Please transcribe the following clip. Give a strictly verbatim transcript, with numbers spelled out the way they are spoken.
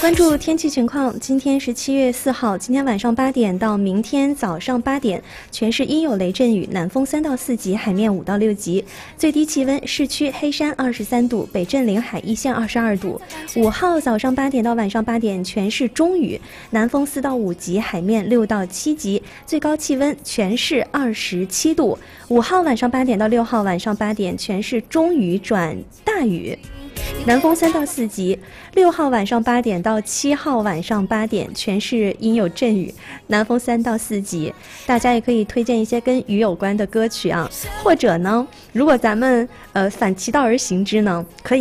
关注天气情况，今天是七月四号，今天晚上八点到明天早上八点，全市阴有雷阵雨，南风三到四级，海面五到六级。最低气温，市区黑山二十三度，北镇临海一线二十二度。五号早上八点到晚上八点，全市中雨，南风四到五级，海面六到七级，最高气温全市二十七度。五号晚上八点到六号晚上八点，全市中雨转大雨。南风三到四级，六号晚上八点到七号晚上八点，全市阴有阵雨，南风三到四级。大家也可以推荐一些跟雨有关的歌曲啊，或者呢，如果咱们呃反其道而行之呢，可以。